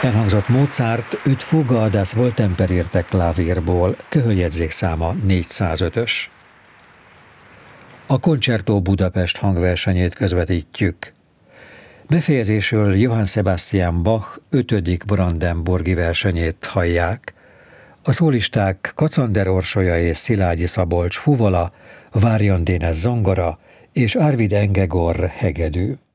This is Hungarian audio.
Elhangzott Mozart Üt Fuga das Wohltemperiertes Klavírból, köhöljegyzékszáma 405-ös. A Concerto Budapest hangversenyét közvetítjük. Befejezésről Johann Sebastian Bach 5. brandenburgi versenyét hallják. A szólisták Kacander Orsolya és Szilágyi Szabolcs fuvola, Várjon Dénes zongora és Arvid Engegor hegedű.